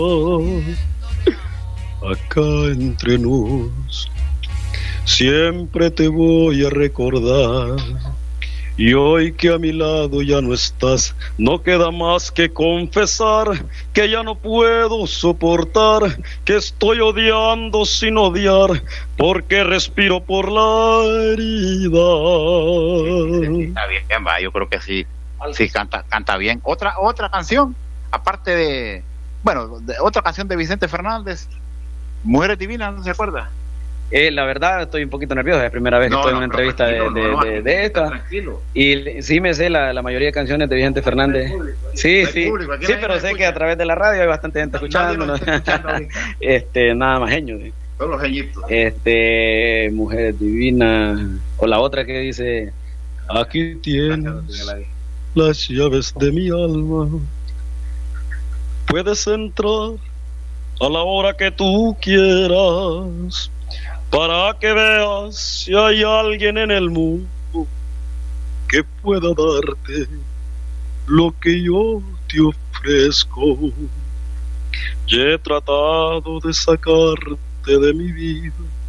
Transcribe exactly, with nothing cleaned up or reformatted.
Acá entre nos siempre te voy a recordar, y hoy que a mi lado ya no estás, no queda más que confesar que ya no puedo soportar, que estoy odiando sin odiar, porque respiro por la herida. Está bien, va, yo creo que sí, sí canta, canta bien. Otra, otra canción, aparte de, bueno, de, otra canción de Vicente Fernández, Mujeres Divinas, ¿no se acuerda? Eh, la verdad estoy un poquito nervioso, es la primera vez que No, estoy en no, una entrevista de, tranquilo, de, no, no, de, de esta. Tranquilo. Y sí me sé la, la mayoría de canciones de Vicente Fernández. Público, sí, hay sí, público, aquí sí, nadie pero nos sé escucha. que a través de la radio hay bastante gente escuchando. Nadie nos está escuchando ahorita. este, nada más genio. ¿Sí? Son los geñitos. Este, Mujeres Divinas, o la otra que dice, Aquí tienes las llaves de mi alma, puedes entrar a la hora que tú quieras, para que veas si hay alguien en el mundo que pueda darte lo que yo te ofrezco. Y he tratado de sacarte de mi vida